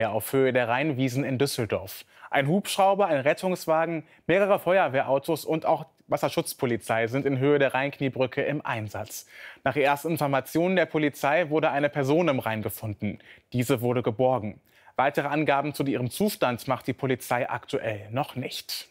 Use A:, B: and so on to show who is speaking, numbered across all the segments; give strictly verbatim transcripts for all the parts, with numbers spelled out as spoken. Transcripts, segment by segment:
A: auf Höhe der Rheinwiesen in Düsseldorf. Ein Hubschrauber, ein Rettungswagen, mehrere Feuerwehrautos und auch Wasserschutzpolizei sind in Höhe der Rheinkniebrücke im Einsatz. Nach ersten Informationen der Polizei wurde eine Person im Rhein gefunden. Diese wurde geborgen. Weitere Angaben zu ihrem Zustand macht die Polizei aktuell noch nicht.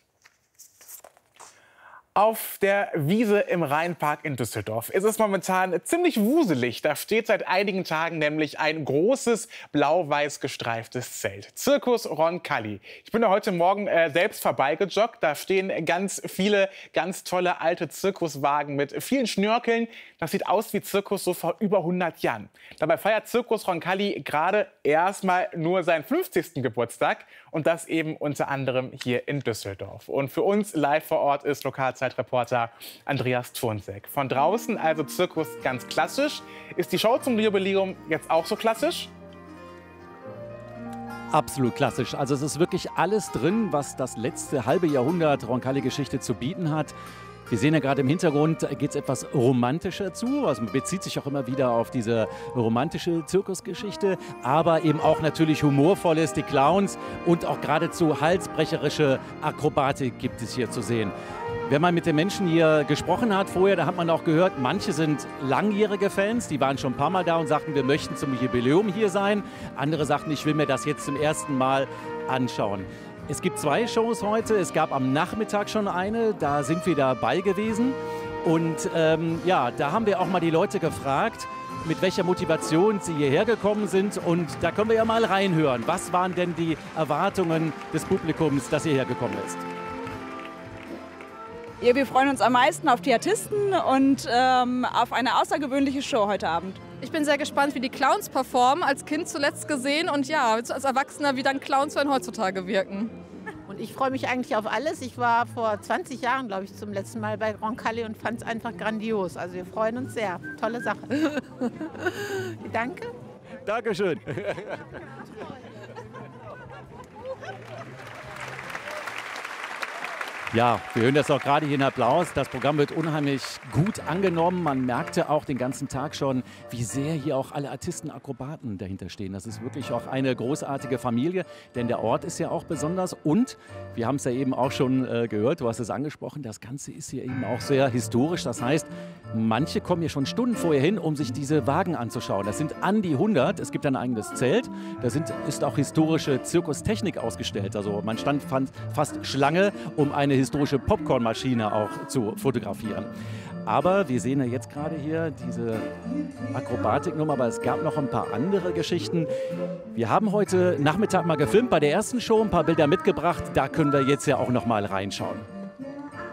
A: Auf der Wiese im Rheinpark in Düsseldorf ist es momentan ziemlich wuselig. Da steht seit einigen Tagen nämlich ein großes blau-weiß gestreiftes Zelt. Circus Roncalli. Ich bin da heute Morgen äh, selbst vorbeigejoggt. Da stehen ganz viele ganz tolle alte Zirkuswagen mit vielen Schnörkeln. Das sieht aus wie Zirkus so vor über hundert Jahren. Dabei feiert Circus Roncalli gerade erstmal nur seinen fünfzigsten Geburtstag. Und das eben unter anderem hier in Düsseldorf. Und für uns live vor Ort ist Lokalzeitreporter Andreas Thurnsek. Von draußen also Zirkus ganz klassisch. Ist die Show zum Jubiläum jetzt auch so klassisch?
B: Absolut klassisch. Also es ist wirklich alles drin, was das letzte halbe Jahrhundert Roncalli-Geschichte zu bieten hat. Wir sehen ja gerade im Hintergrund, geht es etwas romantischer zu. Also man bezieht sich auch immer wieder auf diese romantische Zirkusgeschichte, aber eben auch natürlich humorvolles, die Clowns und auch geradezu halsbrecherische Akrobatik gibt es hier zu sehen. Wenn man mit den Menschen hier gesprochen hat vorher, da hat man auch gehört, manche sind langjährige Fans, die waren schon ein paar Mal da und sagten, wir möchten zum Jubiläum hier sein. Andere sagten, ich will mir das jetzt zum ersten Mal anschauen. Es gibt zwei Shows heute. Es gab am Nachmittag schon eine, da sind wir dabei gewesen. Und ähm, ja, da haben wir auch mal die Leute gefragt, mit welcher Motivation sie hierher gekommen sind. Und da können wir ja mal reinhören. Was waren denn die Erwartungen des Publikums, das hierher gekommen ist?
C: Ja, wir freuen uns am meisten auf die Artisten und ähm, auf eine außergewöhnliche Show heute Abend.
D: Ich bin sehr gespannt, wie die Clowns performen. Als Kind zuletzt gesehen und ja, als Erwachsener, wie dann Clowns dann heutzutage wirken.
E: Und ich freue mich eigentlich auf alles. Ich war vor zwanzig Jahren, glaube ich, zum letzten Mal bei Roncalli und fand es einfach grandios. Also wir freuen uns sehr. Tolle Sache. Danke.
B: Dankeschön. Ja, wir hören das auch gerade hier in Applaus. Das Programm wird unheimlich gut angenommen. Man merkte auch den ganzen Tag schon, wie sehr hier auch alle Artisten, Akrobaten dahinter stehen. Das ist wirklich auch eine großartige Familie, denn der Ort ist ja auch besonders. Und wir haben es ja eben auch schon äh, gehört, du hast es angesprochen, das Ganze ist hier eben auch sehr historisch. Das heißt, manche kommen hier schon Stunden vorher hin, um sich diese Wagen anzuschauen. Das sind an die hundert. Es gibt ein eigenes Zelt. Da sind, ist auch historische Zirkustechnik ausgestellt. Also man stand fast Schlange, um eine historische Popcornmaschine auch zu fotografieren. Aber wir sehen ja jetzt gerade hier diese Akrobatiknummer, aber es gab noch ein paar andere Geschichten. Wir haben heute Nachmittag mal gefilmt, bei der ersten Show ein paar Bilder mitgebracht. Da können wir jetzt ja auch noch mal reinschauen.